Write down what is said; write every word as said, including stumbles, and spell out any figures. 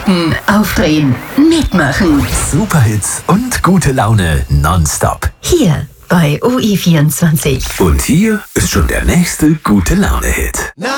Anpacken, aufdrehen, mitmachen. Superhits und gute Laune nonstop. Hier bei O I vierundzwanzig. Und hier ist schon der nächste gute Laune-Hit.